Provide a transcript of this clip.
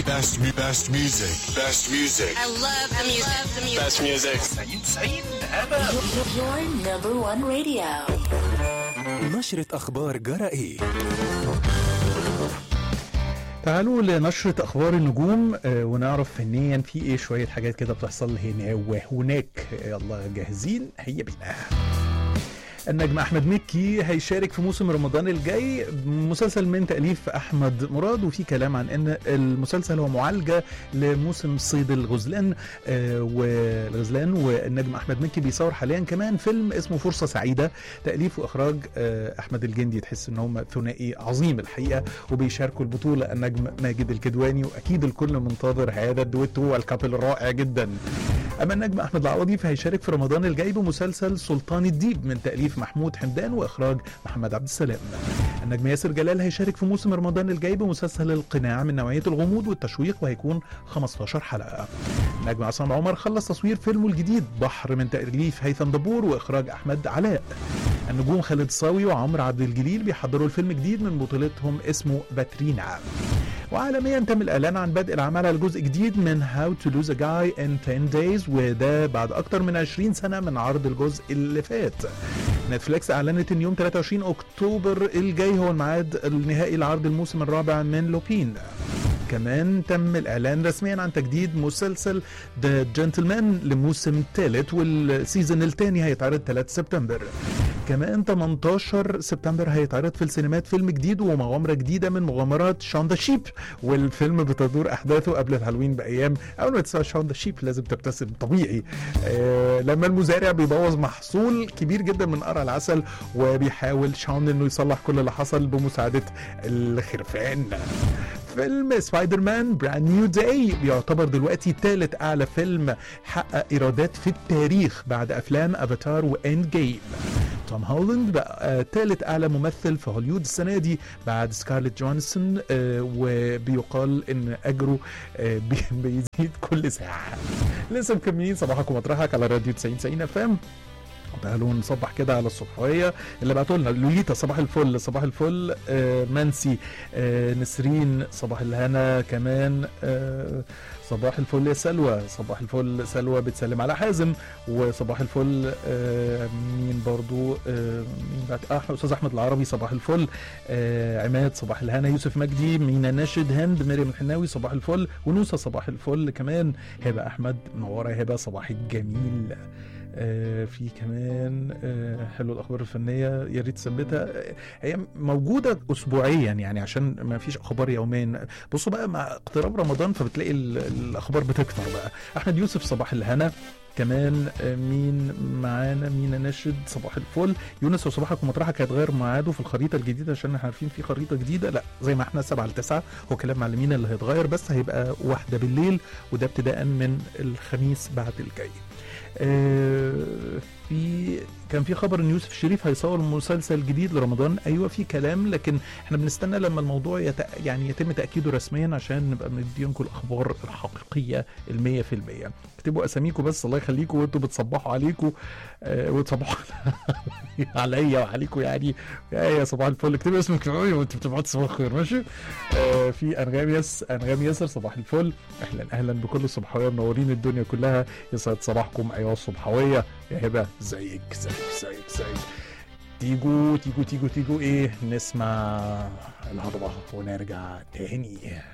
Best music. Best music. I love the music. Best music. سعيد هذا Your number one radio. نشرة أخبار جرائي. تعالوا لنشرة أخبار النجوم ونعرف فنيا في إيه شوية حاجات كده بتحصل هنا وهناك. يلا جاهزين؟ هيا بينا. النجم أحمد مكي هيشارك في موسم رمضان الجاي مسلسل من تأليف أحمد مراد، وفي كلام عن أن المسلسل هو معالجة لموسم صيد الغزلان والنجم أحمد مكي بيصور حاليا كمان فيلم اسمه فرصة سعيدة، تأليف وإخراج أحمد الجندي. تحس أن هم ثنائي عظيم الحقيقة، وبيشاركوا البطولة النجم ماجد الكدواني، وأكيد الكل منتظر هذا الدويتو والكابل الرائع جدا. أما النجم أحمد العوضي فهيشارك في رمضان الجاي بمسلسل سلطان الديب من تأليف محمود حمدان وإخراج محمد عبد السلام. النجم ياسر جلال هيشارك في موسم رمضان الجاي بمسلسل القناع من نوعية الغموض والتشويق، وهيكون 15 حلقة. النجم عصام عمر خلص تصوير فيلمه الجديد بحر من تأليف هيثم دبور وإخراج أحمد علاء. النجوم خالد صاوي وعمرو عبد الجليل بيحضروا الفيلم جديد من بطولتهم اسمه باترينا. وعالميا تم الإعلان عن بدء العمل على جزء جديد من How to Lose a Guy in 10 Days، وده بعد أكتر من 20 سنة من عرض الجزء اللي فات. نتفليكس أعلنت إن يوم 23 أكتوبر الجاي هو الميعاد النهائي لعرض الموسم الرابع من لوبين. كمان تم الإعلان رسميا عن تجديد مسلسل The Gentleman لموسم ثالث، والسيزن الثاني هيتعرض 3 سبتمبر. كمان 18 سبتمبر هيتعرض في السينمات فيلم جديد ومغامرة جديدة من مغامرات شون ذا شيب، والفيلم بتدور أحداثه قبل الهالوين بأيام. أول ما تسمع شون ذا شيب لازم تبتسم طبيعي. لما المزارع بيبوظ محصول كبير جدا من قرع العسل، وبيحاول شون إنه يصلح كل اللي حصل بمساعدة الخرفان. فيلم سبايدر مان براند نيو داي بيعتبر دلوقتي ثالث أعلى فيلم حقق إيرادات في التاريخ بعد أفلام أفاتار وإند جيم. توم هولاند بقى ثالث أعلى ممثل في هوليوود السنة دي بعد سكارليت جونسون، وبيقال إن أجره بيزيد كل ساعة. لسه مكملين صباحكم مطرحك على راديو 90 FM. تعالوا نصبح كده على الصبحوية اللي بعتوا لنا. لوليتا صباح الفل. صباح الفل. مانسي. نسرين صباح الهنا. كمان صباح الفل يا سلوى. صباح الفل سلوى بتسلم على حازم. وصباح الفل مين برضو مين بعد استاذ احمد العربي صباح الفل. عماد صباح الهنا. يوسف مجدي. مينا ناشد. هند. مريم الحناوي صباح الفل. ونوسة صباح الفل. كمان هبة احمد منوره يا هبه صباح الجميل. في كمان حلو الأخبار الفنية يا ريت تثبتها. هي موجودة أسبوعيا يعني عشان ما فيش أخبار يومين. بصوا بقى مع اقتراب رمضان فبتلاقي الأخبار بتكتر بقى. أحمد يوسف صباح الهنا. كمان مين معانا؟ مين ناشد صباح الفل. يونس وصباحك ومطرحك هيتغير ميعاده في الخريطة الجديدة عشان احنا عارفين في خريطة جديدة. لا زي ما احنا 7 ل9 هو كلام معلمين اللي هيتغير، بس هيبقى 1 بالليل، وده ابتداء من الخميس بعد الجاي. كان في خبر ان يوسف الشريف هيصور مسلسل جديد لرمضان. ايوه في كلام، لكن احنا بنستنى لما الموضوع يعني يتم تاكيده رسميا عشان نبقى مدينكم الاخبار الحقيقيه 100%. اكتبوا اساميكم بس الله يخليكم، وانتوا بتصبحوا عليكم وتصبحوا عليا وعليكم يعني. يا صباح الفل. اكتبوا اسمك وانتوا بتبعتوا صباح الخير ماشي. في انغام ياسر صباح الفل. اهلا بكل الصبحويه منورين الدنيا كلها. يسعد صباحكم ايها الصبحويه. يا هبه زيك. تيجوا ايه نسمع الهضبه ونرجع تاني.